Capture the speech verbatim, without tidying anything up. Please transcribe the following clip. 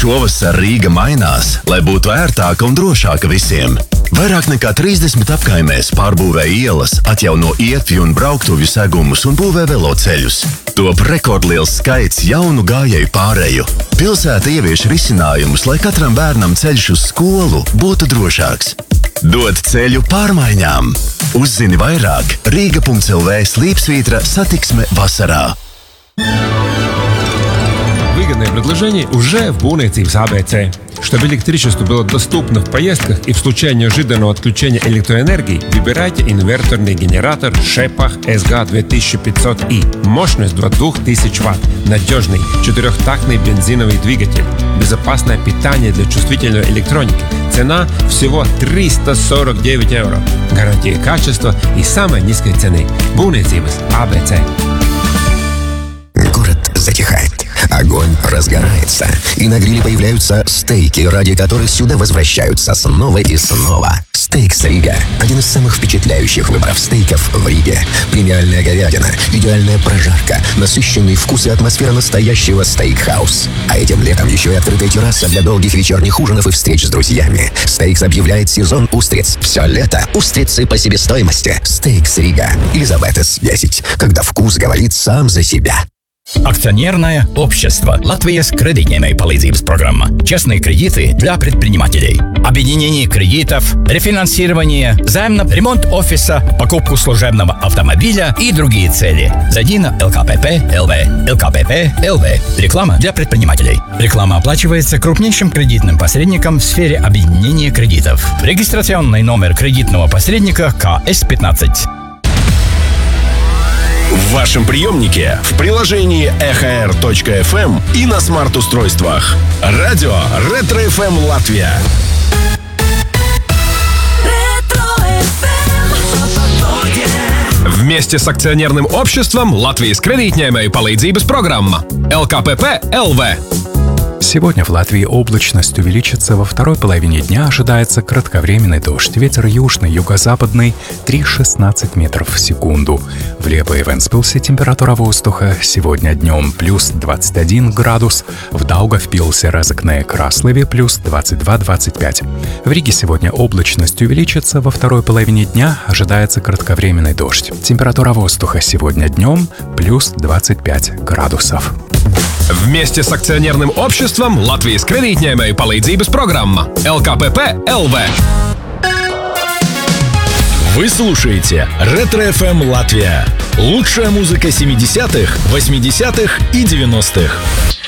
Šovasar Rīga mainās, lai būtu ērtāka un drošāka visiem. Vairāk nekā trīsdesmit apkaimēs pārbūvē ielas, atjauno ietvi un brauktuvju segumus un būvē veloceļus. Top rekordliels skaits jaunu gājēju pāreju. Pilsēta ievieš risinājumus, lai katram bērnam ceļš uz skolu būtu drošāks. Dod ceļu pārmaiņām. Uzzini vairāk Rīga punkts el vē slīpsvītra satiksme vasarā. Выгодное предложение уже в būvniecības а бэ цэ. Чтобы электричество было доступно в поездках и в случае неожиданного отключения электроэнергии, выбирайте инверторный генератор Шепах эс гэ две тысячи пятьсот и. Мощность до двух тысяч ватт. Надежный четырехтактный бензиновый двигатель. Безопасное питание для чувствительной электроники. Цена всего триста сорок девять евро. Гарантия качества и самой низкой цены. Būvniecības а бэ цэ. Город затихает. Огонь разгорается. И на гриле появляются стейки, ради которых сюда возвращаются снова и снова. Стейкс Рига – один из самых впечатляющих выборов стейков в Риге. Премиальная говядина, идеальная прожарка, насыщенный вкус и атмосфера настоящего стейкхаус. А этим летом еще и открытая терраса для долгих вечерних ужинов и встреч с друзьями. Стейкс объявляет сезон устриц. Все лето устрицы по себестоимости. Стейкс Рига. Елизаветес десять. Когда вкус говорит сам за себя. Акционерное общество Латвijas кредитной palīdzības программа. Частные кредиты для предпринимателей. Объединение кредитов, рефинансирование, займ на ремонт офиса, покупку служебного автомобиля и другие цели. Зайди на эл ка пэ пэ точка эл вэ. эл ка пэ пэ точка эл вэ. Реклама для предпринимателей. Реклама оплачивается крупнейшим кредитным посредником в сфере объединения кредитов. Регистрационный номер кредитного посредника ка эс пятнадцать. В вашем приемнике, в приложении эх эр точка эф эм и на смарт-устройствах. Радио Ретро эф эм Латвия. Вместе с акционерным обществом Латвijas кредитной palīdzības программа. эл ка пэ пэ точка эл вэ. Сегодня в Латвии облачность увеличится. Во второй половине дня ожидается кратковременный дождь. Ветер южный, юго-западный три шестнадцать метров в секунду. В Лепе и Вентспилсе температура воздуха сегодня днем плюс двадцать один градус. В Даугавпилсе, Резекне и Краслове плюс двадцать два - двадцать пять. В Риге сегодня облачность увеличится. Во второй половине дня ожидается кратковременный дождь. Температура воздуха сегодня днем плюс двадцать пять градусов. Вместе с акционерным обществом Латвijas кредитной palīdzības программа. эл ка пэ пэ точка эл вэ. Вы слушаете Ретро эф эм Латвия. Лучшая музыка семидесятых, восьмидесятых и девяностых.